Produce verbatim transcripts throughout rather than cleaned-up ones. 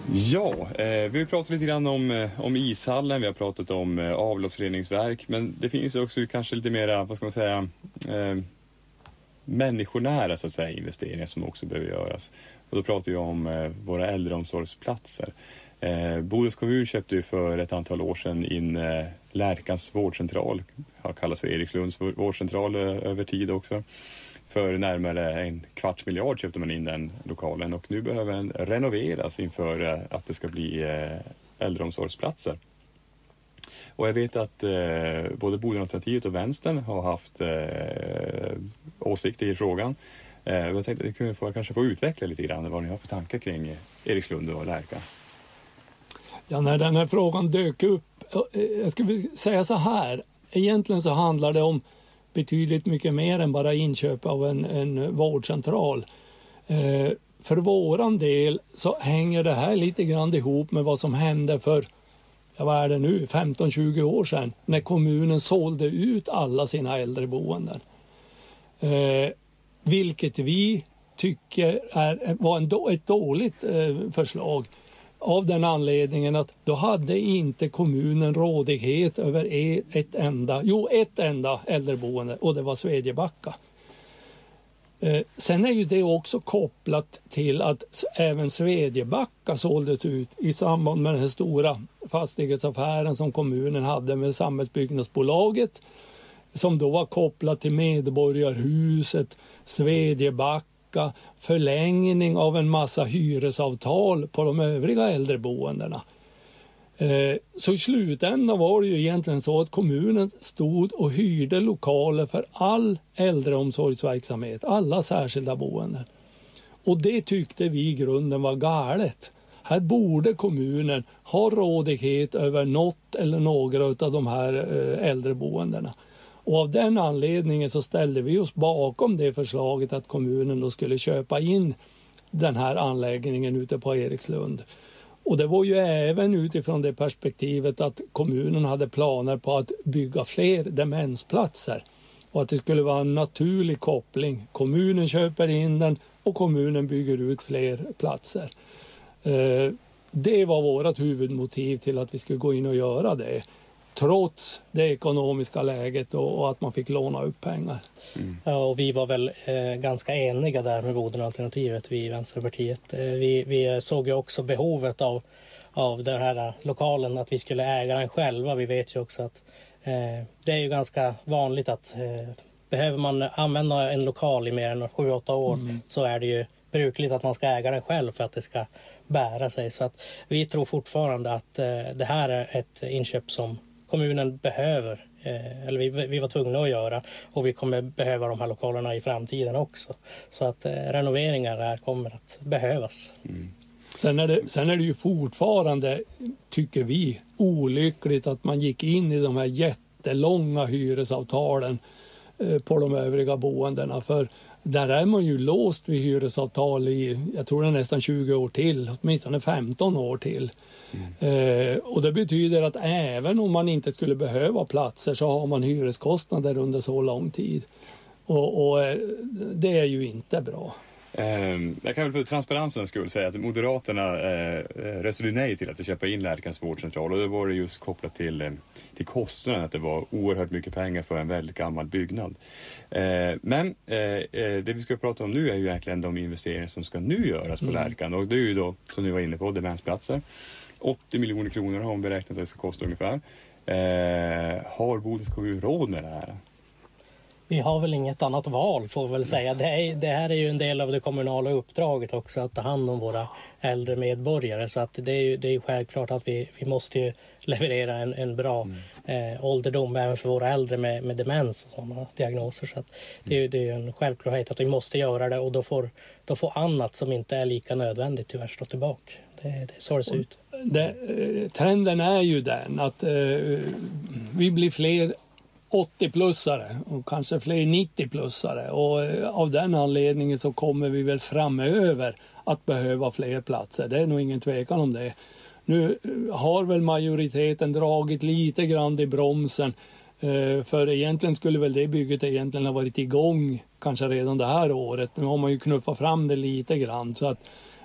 Ja, eh, vi har pratat lite grann om, eh, om ishallen, vi har pratat om eh, avloppsreningsverk, men det finns också kanske lite mera, vad ska man säga, eh, människonära så att säga, investeringar som också behöver göras. Och då pratar vi om eh, våra äldreomsorgsplatser. Eh, Bodens kommun köpte ju för ett antal år sedan in eh, Lärkans vårdcentral, har kallats för Erikslunds vårdcentral eh, över tid också. För närmare en kvarts miljard köpte man in den lokalen och nu behöver den renoveras inför eh, att det ska bli eh, äldreomsorgsplatser. Och jag vet att eh, både Bodenalternativet och Vänstern har haft eh, åsikter i frågan. Eh, jag tänkte att ni kunde få, kanske få utveckla lite grann vad ni har för tankar kring eh, Erikslund och Lärka. Ja, när den här frågan dök upp, jag skulle säga så här, egentligen så handlar det om betydligt mycket mer än bara inköp av en, en vårdcentral. Eh, för våran del så hänger det här lite grann ihop med vad som hände för, ja, vad är det nu, femton tjugo år sedan när kommunen sålde ut alla sina äldreboenden. Eh, vilket vi tycker är, var en, ett dåligt eh, förslag. Av den anledningen att då hade inte kommunen rådighet över ett enda, jo ett enda äldreboende och det var Svedjebacka. Eh, sen är ju det också kopplat till att även Svedjebacka såldes ut i samband med den här stora fastighetsaffären som kommunen hade med Samhällsbyggnadsbolaget som då var kopplat till Medborgarhuset, Svedjebacka, förlängning av en massa hyresavtal på de övriga äldreboendena. Eh, så i slutändan var det ju egentligen så att kommunen stod och hyrde lokaler för all äldreomsorgsverksamhet, alla särskilda boenden. Och det tyckte vi i grunden var galet. Här borde kommunen ha rådighet över något eller några av de här eh, äldreboendena. Och av den anledningen så ställde vi oss bakom det förslaget att kommunen då skulle köpa in den här anläggningen ute på Erikslund. Och det var ju även utifrån det perspektivet att kommunen hade planer på att bygga fler demensplatser. Och att det skulle vara en naturlig koppling. Kommunen köper in den och kommunen bygger ut fler platser. Det var vårt huvudmotiv till att vi skulle gå in och göra det. Trots det ekonomiska läget och, och att man fick låna upp pengar. Mm. Ja, och vi var väl eh, ganska eniga där med Bodenalternativet, vi i Vänsterpartiet. Eh, vi, vi såg ju också behovet av, av den här lokalen, att vi skulle äga den själva. Vi vet ju också att eh, det är ju ganska vanligt att eh, behöver man använda en lokal i mer än sju åtta år mm. så är det ju brukligt att man ska äga den själv för att det ska bära sig. Så att vi tror fortfarande att eh, det här är ett inköp som kommunen behöver, eh, eller vi, vi var tvungna att göra, och vi kommer behöva de här lokalerna i framtiden också. Så att eh, renoveringar här kommer att behövas. Mm. Sen, är det, sen är det ju fortfarande, tycker vi, olyckligt att man gick in i de här jättelånga hyresavtalen eh, på de övriga boendena. För där är man ju låst vid hyresavtal i, jag tror det är nästan tjugo år till, åtminstone femton år till. Mm. Eh, och det betyder att även om man inte skulle behöva platser så har man hyreskostnader under så lång tid. Och, och eh, det är ju inte bra. Eh, jag kan väl för transparensens skull säga att Moderaterna eh, röstade nej till att köpa in Lärkans vårdcentral, och det var det just kopplat till, eh, till kostnaden, att det var oerhört mycket pengar för en väldigt gammal byggnad. Eh, men eh, det vi ska prata om nu är ju egentligen de investeringar som ska nu göras på mm. Lärkan, och det är ju då, som ni var inne på, demensplatser. åttio miljoner kronor har man beräknat att det ska kosta ungefär. Eh, har Bodens kommun råd med det här? Vi har väl inget annat val, får vi väl säga. Det, är, det här är ju en del av det kommunala uppdraget också, att ta hand om våra äldre medborgare. Så att det är ju det är självklart att vi, vi måste ju leverera en, en bra mm. eh, ålderdom även för våra äldre med, med demens och sådana diagnoser. Så att det är ju det är en självklarhet att vi måste göra det, och då får, då får annat som inte är lika nödvändigt tyvärr stå tillbaka. Det, det är så det ser ut. Det, trenden är ju den att eh, vi blir fler åttio-plussare och kanske fler nittio-plussare, och eh, av den anledningen så kommer vi väl framöver att behöva fler platser. Det är nog ingen tvekan om det. Nu har väl majoriteten dragit lite grann i bromsen, eh, för egentligen skulle väl det bygget egentligen ha varit igång kanske redan det här året. Nu har man ju knuffat fram det lite grann, så att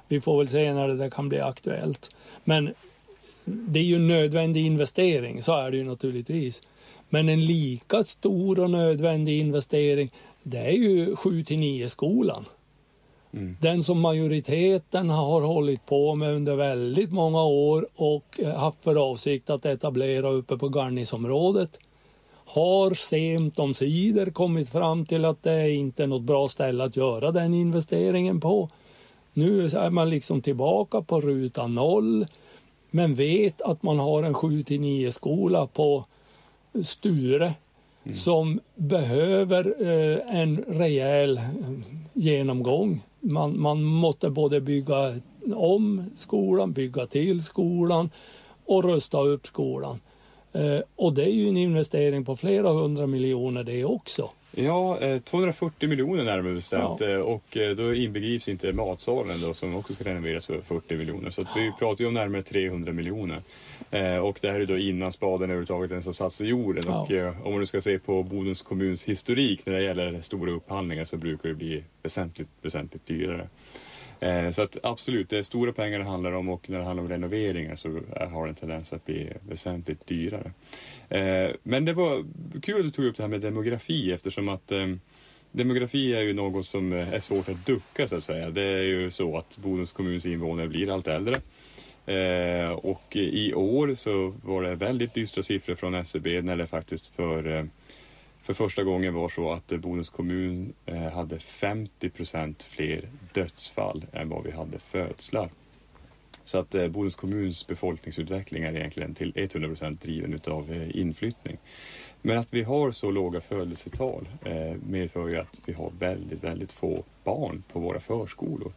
vi får väl se när det där kan bli aktuellt. Men det är ju en nödvändig investering, så är det ju naturligtvis. Men en lika stor och nödvändig investering, det är ju sju till nio skolan. Mm. Den som majoriteten har hållit på med under väldigt många år och haft för avsikt att etablera uppe på Garnisområdet, har sent om sidor kommit fram till att det inte är något bra ställe att göra den investeringen på. Nu är man liksom tillbaka på ruta noll, men vet att man har en sju till nio skola på Sture mm. som behöver eh, en rejäl genomgång. Man, man måste både bygga om skolan, bygga till skolan och rusta upp skolan. Eh, och det är ju en investering på flera hundra miljoner det också. Ja, eh, tvåhundrafyrtio miljoner närmare bestämt ja. och eh, då inbegrips inte matsalen då, som också ska renoveras för fyrtio miljoner. Så att vi pratar ju om närmare trehundra miljoner. Eh, och det här är då innan spaden överhuvudtaget ens har satts i jorden. Ja. Och eh, om man nu ska se på Bodens kommuns historik när det gäller stora upphandlingar så brukar det bli väsentligt, väsentligt dyrare. Eh, så att absolut, det är stora pengar det handlar om och när det handlar om renoveringar så har det en tendens att bli väsentligt dyrare. Eh, men det var kul att du tog upp det här med demografi eftersom att eh, demografi är ju något som är svårt att ducka så att säga. Det är ju så att Bodens kommuns invånare blir allt äldre. Eh, och i år så var det väldigt dystra siffror från S C B när det faktiskt för... Eh, För första gången var så att Bodens kommun eh, hade femtio procent fler dödsfall än vad vi hade födslar. Så att eh, Bodens kommuns befolkningsutveckling är egentligen till hundra procent driven av eh, inflyttning. Men att vi har så låga födelsetal eh, medför ju att vi har väldigt, väldigt få barn på våra förskolor.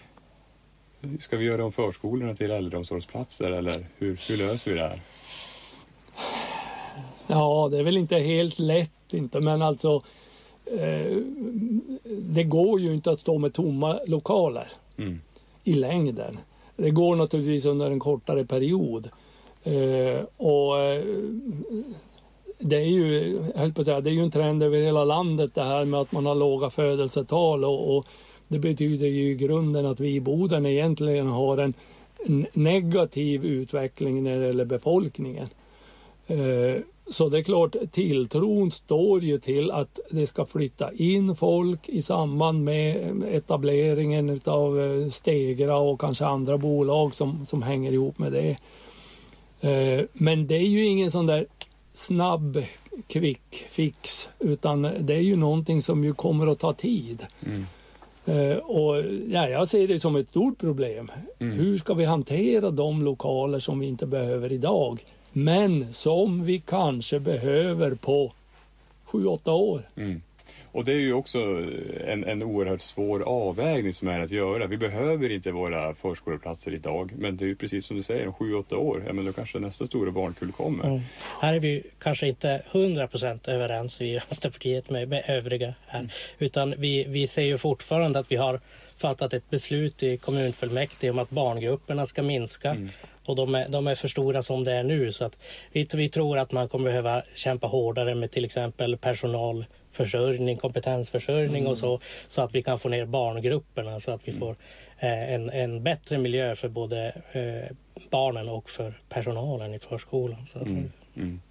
Ska vi göra om förskolorna till äldreomsorgsplatser eller hur, hur löser vi det här? Ja, det är väl inte helt lätt inte, men alltså eh, det går ju inte att stå med tomma lokaler mm. i längden. Det går naturligtvis under en kortare period. Eh, och eh, det är ju, jag höll på att säga, det är ju en trend över hela landet det här med att man har låga födelsetal och, och det betyder ju i grunden att vi i Boden egentligen har en, en negativ utveckling när det gäller befolkningen. Eh, Så det är klart, tilltron står ju till att det ska flytta in folk i samband med etableringen av Stegra och kanske andra bolag som, som hänger ihop med det. Men det är ju ingen sån där snabb quick fix, utan det är ju någonting som ju kommer att ta tid. Mm. Och ja, jag ser det som ett stort problem. Mm. Hur ska vi hantera de lokaler som vi inte behöver idag? Men som vi kanske behöver på sju åtta år. Mm. Och det är ju också en, en oerhört svår avvägning som är att göra. Vi behöver inte våra förskoleplatser idag. Men det är ju precis som du säger, om sju åtta år. Ja, men då kanske nästa stora barnkull kommer. Mm. Här är vi kanske inte hundra procent överens i Vänsterpartiet med, med övriga här. Mm. Utan vi, vi ser ju fortfarande att vi har fattat ett beslut i kommunfullmäktige om att barngrupperna ska minska. Mm. Och de är, de är för stora som det är nu. Så att vi, vi tror att man kommer behöva kämpa hårdare med till exempel personalförsörjning, kompetensförsörjning mm. och så. Så att vi kan få ner barngrupperna. Så att vi får eh, en, en bättre miljö för både eh, barnen och för personalen i förskolan. Så. Mm. Mm.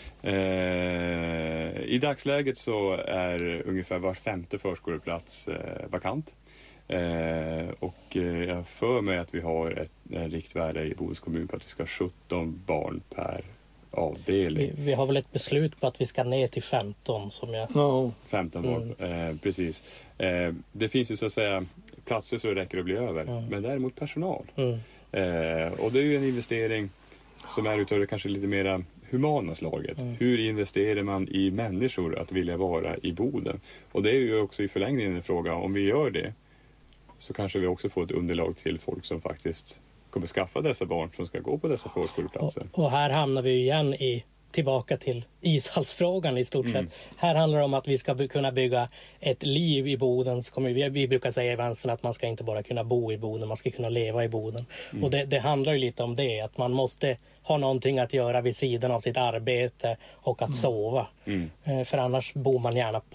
Eh, I dagsläget så är ungefär var femte förskoleplats eh, vakant. Eh, och eh, jag för mig att vi har ett en riktvärde i Bodens kommun på att vi ska ha sjutton barn per avdelning. Vi, vi har väl ett beslut på att vi ska ner till femton som jag... Oh. femton barn, mm. eh, precis. Eh, det finns ju så att säga platser så det räcker att bli över, mm. men däremot personal. Mm. Eh, och det är ju en investering som är utav det kanske lite mera humana slaget. Mm. Hur investerar man i människor att vilja vara i Boden? Och det är ju också i förlängningen en fråga, om vi gör det så kanske vi också får ett underlag till folk som faktiskt kommer skaffa dessa barn som ska gå på dessa förskoleplatser. Och, och här hamnar vi igen i, tillbaka till ishallsfrågan i stort mm. sett. Här handlar det om att vi ska by- kunna bygga ett liv i Boden. Vi, vi brukar säga i vänstern att man ska inte bara kunna bo i Boden, man ska kunna leva i Boden. Mm. Och det, det handlar ju lite om det, att man måste ha någonting att göra vid sidan av sitt arbete och att mm. sova. Mm. För annars bor man gärna på ett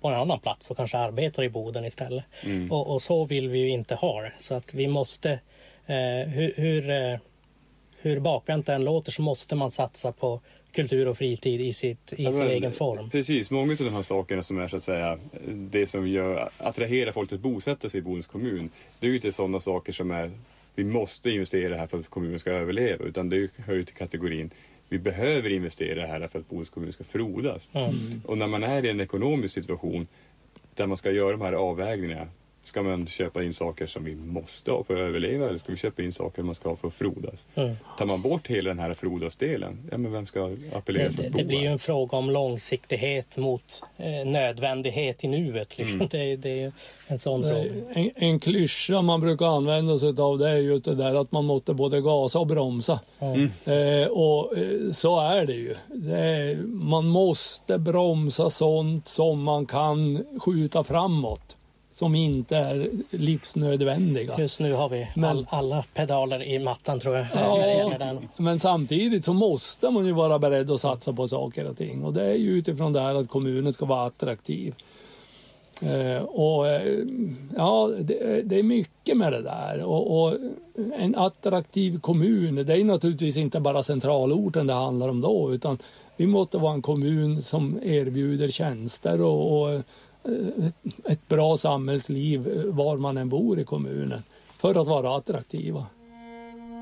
på en annan plats och kanske arbetar i Boden istället. Mm. Och, och så vill vi ju inte ha det. Så att vi måste, eh, hur, hur, eh, hur bakvänt det än låter, så måste man satsa på kultur och fritid i, sitt, i Ja, sin men, egen form. Precis, många av de här sakerna som är så att säga det som gör, attraherar folk till att bosätta sig i Bodens kommun, det är ju inte sådana saker som är vi måste investera här för att kommunen ska överleva, utan det hör ju till kategorin vi behöver investera här för att Bodens kommun ska frodas. Mm. Och när man är i en ekonomisk situation där man ska göra de här avvägningarna, ska man köpa in saker som vi måste ha för att överleva, eller ska vi köpa in saker man ska ha för att frodas? Mm. Tar man bort hela den här frodasdelen, ja, men vem ska appellera Det, sig det, att bo det blir ju här? en fråga om långsiktighet mot eh, nödvändighet i nuet. Liksom. Mm. Det, det är ju en sån fråga. En, en klyscha man brukar använda sig av det är just det där att man måste både gasa och bromsa. Mm. Eh, och eh, så är det ju. Det är, man måste bromsa sånt som man kan skjuta framåt, som inte är livsnödvändiga. Just nu har vi Men- all, alla pedaler i mattan, tror jag. Ja, när det gäller den. men samtidigt så måste man ju vara beredd att satsa på saker och ting. Och det är ju utifrån det här att kommunen ska vara attraktiv. Eh, och eh, ja, det, det är mycket med det där. Och, och en attraktiv kommun, det är naturligtvis inte bara centralorten det handlar om då, utan vi måste vara en kommun som erbjuder tjänster och, och ett bra samhällsliv var man än bor i kommunen för att vara attraktiva.